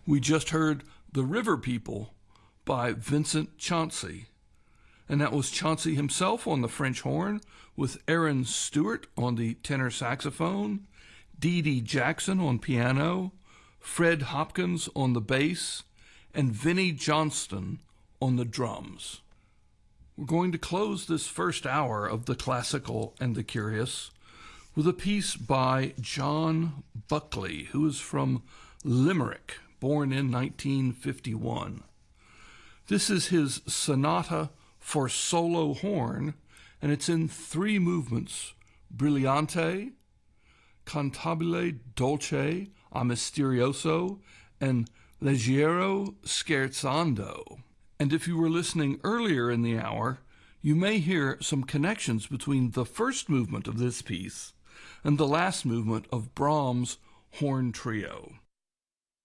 We just heard The River People by Vincent Chauncey, and that was Chauncey himself on the French horn, with Aaron Stewart on the tenor saxophone, Dee Dee Jackson on piano, Fred Hopkins on the bass, and Vinnie Johnston on the drums. We're going to close this first hour of The Classical and the Curious with a piece by John Buckley, who is from Limerick, born in 1951. This is his sonata for solo horn, and it's in 3 movements: Brillante, Cantabile dolce a misterioso, and Leggero scherzando. And if you were listening earlier in the hour, you may hear some connections between the first movement of this piece and the last movement of Brahms' Horn Trio.